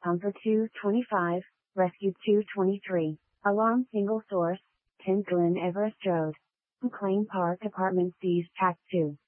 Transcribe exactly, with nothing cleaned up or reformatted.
Pumper two twenty-five, Rescue two twenty-three. Alarm single source, ten Glen Everest Road. McLean Park Apartment seized Pack two.